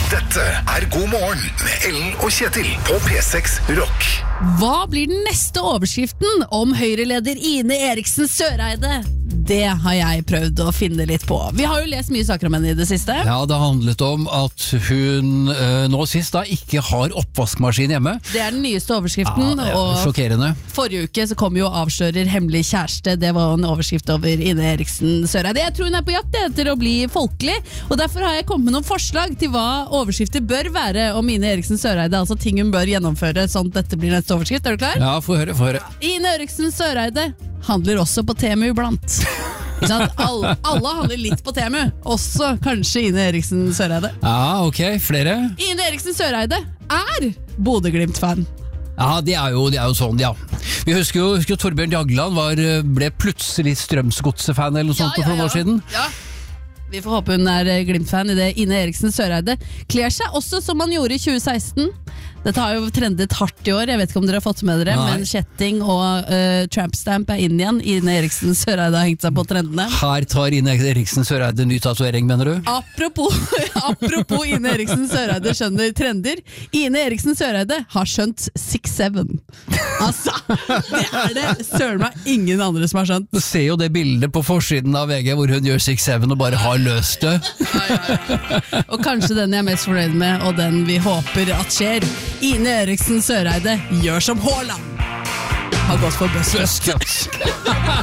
Dette God morgen med Ellen og Kjetil på P6 Rock. Hva blir den neste overskriften om Høyre-leder Ine Eriksen Søreide? Det har jeg prøvd å finne litt på. Vi har jo lest mye saker om henne i det siste. Ja, det handlet om at hun nå sist da ikke har oppvaskmaskin hjemme. Det er den nyeste overskriften. Ja, og sjokkerende. Forrige uke så kom jo avslører hemmelig kjæreste. Det var en overskrift over Ine Eriksen Søreide. Jeg tror hun er på jakt etter å bli folkelig, og derfor har jeg kommet med noen forslag til hva overskrifter bør være om Ine Eriksen Søreide, altså ting hun bør gjennomføre sånn at dette blir neste overskrift. Er du klar? Ja, få høre. Ine Eriksen Søreide handler også på Temu iblant. Alle handler litt på Temu, også kanskje Ine Eriksen Søreide. Ja, ok, flere? Ine Eriksen Søreide er Bodø-Glimt-fan. Ja, det er jo sånn, ja. Vi husker jo Torbjørn Jagland ble plutselig Strømsgodset-fan eller noe sånt for noen år siden. Ja. Vi får håpe hun er Glimt-fan i det. Ine Eriksen Søreide kler seg også som man gjorde i 2016. Dette har jo trendet hardt i år, jeg vet ikke om dere har fått med dere. Nei. Men kjetting og trampstamp er inn igjen. Ine Eriksen Søreide har hengt seg på trendene. Her tar Ine Eriksen Søreide ny tatovering, mener du? Apropos Ine Eriksen Søreide skjønner trender. Ine Eriksen Søreide har skjønt 6-7. Altså, det er det søren meg ingen andre som har skjønt. Du ser jo det bildet på forsiden av VG hvor hun gjør 6-7 og bare har løst det. Ja. Og kanskje den jeg er mest fornøyd med, og den vi håper at skjer. Ine Eriksen Søreide gjør som Haaland. Har gått for bøst.